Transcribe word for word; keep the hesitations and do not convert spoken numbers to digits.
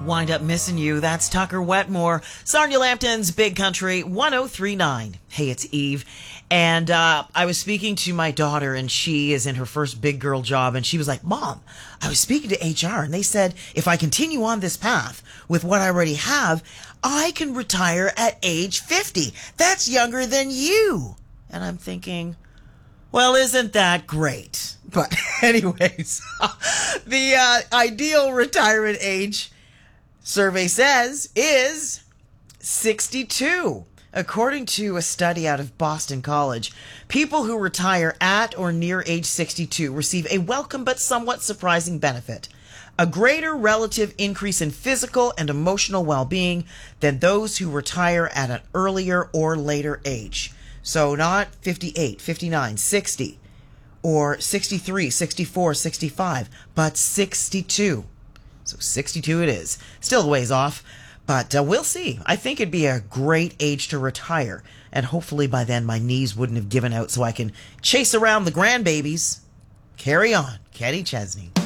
Wind up missing you. That's Tucker Wetmore. Sarnia Lambton's Big Country one oh three point nine. Hey, it's Eve. And uh, I was speaking to my daughter, and she is in her first big girl job. And she was like, Mom, I was speaking to H R, and they said if I continue on this path with what I already have, I can retire at age fifty. That's younger than you. And I'm thinking, well, isn't that great? But anyways, the uh, ideal retirement age, survey says, is sixty-two. According to a study out of Boston College, people who retire at or near age sixty-two receive a welcome but somewhat surprising benefit: a greater relative increase in physical and emotional well-being than those who retire at an earlier or later age. So not fifty-eight, fifty-nine, sixty, or sixty-three, sixty-four, sixty-five, but sixty-two. So sixty-two it is. Still a ways off, but uh, we'll see. I think it'd be a great age to retire, and hopefully by then my knees wouldn't have given out so I can chase around the grandbabies. Carry on. Kenny Chesney.